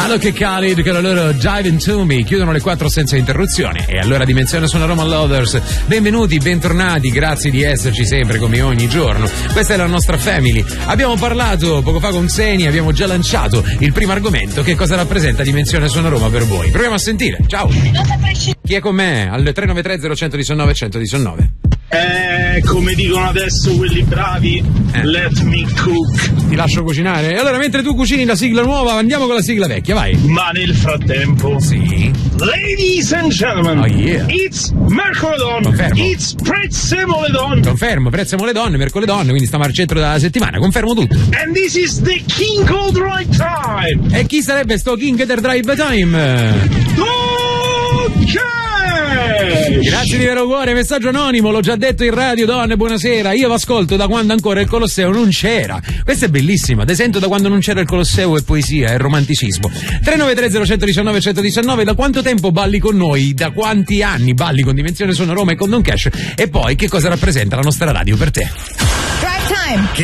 Alok e Khalid con la loro Dive Into Me chiudono le 4 senza interruzioni. E allora Dimensione Suona Roma Lovers, benvenuti, bentornati, grazie di esserci sempre come ogni giorno. Questa è la nostra family. Abbiamo parlato poco fa con Xeni, abbiamo già lanciato il primo argomento. Che cosa rappresenta Dimensione Suona Roma per voi? Proviamo a sentire, ciao. Chi è con me? Al 393 0119 119. Come dicono adesso quelli bravi, let me cook. Ti lascio cucinare. E allora mentre tu cucini la sigla nuova, andiamo con la sigla vecchia, vai. Ma nel frattempo, sì. Ladies and gentlemen, oh yeah, it's Mercoledon. Confermo. It's Prezzemoledon. Confermo, Prezzemoledon, Mercoledon, quindi stiamo al centro della settimana, confermo tutto. And this is the King of Drive Time. E chi sarebbe sto King der Drive Time? Ok! Grazie di vero cuore, messaggio anonimo, l'ho già detto in radio, donne, buonasera, io ascolto da quando ancora il Colosseo non c'era. Questa è bellissima, te sento da quando non c'era il Colosseo, è poesia, è romanticismo. 393 0119 119, da quanto tempo balli con noi? Da quanti anni balli con Dimensione Suona Roma e con Don Cash? E poi che cosa rappresenta la nostra radio per te? Drive Time.